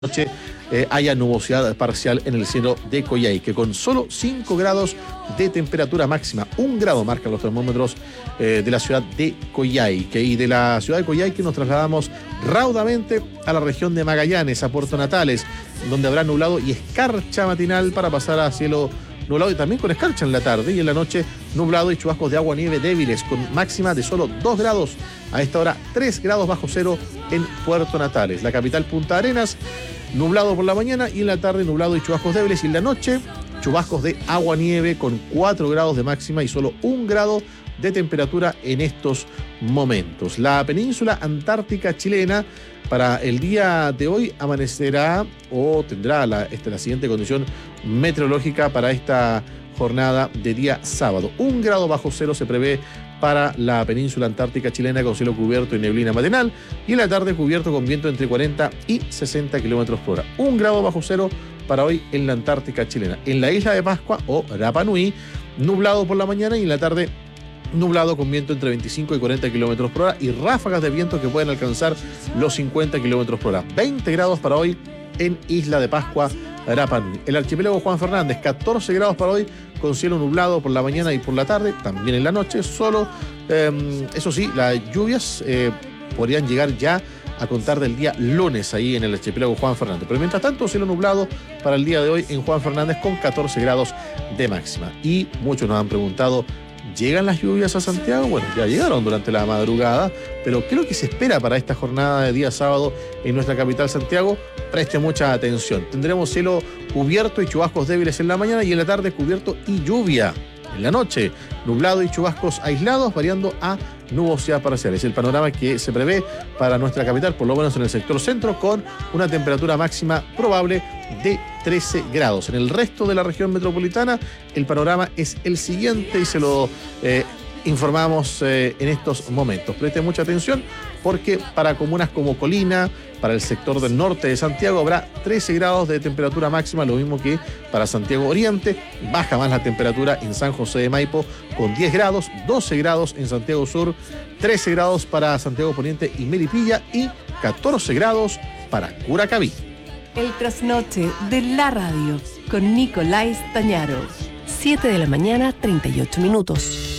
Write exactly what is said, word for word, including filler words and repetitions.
noche eh, haya nubosidad parcial en el cielo de Coyhaique, con solo cinco grados de temperatura máxima. Un grado marcan los termómetros eh, de la ciudad de Coyhaique. Y de la ciudad de Coyhaique nos trasladamos raudamente a la región de Magallanes, a Puerto Natales, donde habrá nublado y escarcha matinal para pasar a cielo nublado y también con escarcha en la tarde, y en la noche nublado y chubascos de agua nieve débiles con máxima de solo dos grados. A esta hora tres grados bajo cero en Puerto Natales. La capital, Punta Arenas, nublado por la mañana y en la tarde nublado y chubascos débiles, y en la noche chubascos de agua nieve con cuatro grados de máxima y solo un grado de temperatura en estos momentos. La península antártica chilena para el día de hoy amanecerá o tendrá la, esta, la siguiente condición meteorológica para esta jornada de día sábado. Un grado bajo cero se prevé para la península antártica chilena, con cielo cubierto y neblina matinal, y en la tarde cubierto con viento entre cuarenta y sesenta kilómetros por hora. Un grado bajo cero para hoy en la Antártica chilena. En la isla de Pascua o Rapa Nui, nublado por la mañana y en la tarde nublado con viento entre veinticinco y cuarenta kilómetros por hora y ráfagas de viento que pueden alcanzar los cincuenta kilómetros por hora. veinte grados para hoy en Isla de Pascua, Rapa Nui. El archipiélago Juan Fernández, catorce grados para hoy, con cielo nublado por la mañana y por la tarde, también en la noche. Solo, eh, eso sí, las lluvias eh, podrían llegar ya a contar del día lunes ahí en el archipiélago Juan Fernández. Pero mientras tanto, cielo nublado para el día de hoy en Juan Fernández con catorce grados de máxima. Y muchos nos han preguntado, ¿llegan las lluvias a Santiago? Bueno, ya llegaron durante la madrugada, pero ¿qué es lo que se espera para esta jornada de día sábado en nuestra capital, Santiago? Preste mucha atención. Tendremos cielo cubierto y chubascos débiles en la mañana, y en la tarde cubierto y lluvia. En la noche, nublado y chubascos aislados, variando a nubosidad parcial. Es el panorama que se prevé para nuestra capital, por lo menos en el sector centro, con una temperatura máxima probable de trece grados. En el resto de la región metropolitana, el panorama es el siguiente y se lo eh, informamos eh, en estos momentos. Preste mucha atención, porque para comunas como Colina, para el sector del norte de Santiago, habrá trece grados de temperatura máxima, lo mismo que para Santiago Oriente. Baja más la temperatura en San José de Maipo con diez grados, doce grados en Santiago Sur, trece grados para Santiago Poniente y Melipilla y catorce grados para Curacaví. El trasnoche de la radio con Nicolás Tañaro. siete de la mañana, treinta y ocho minutos.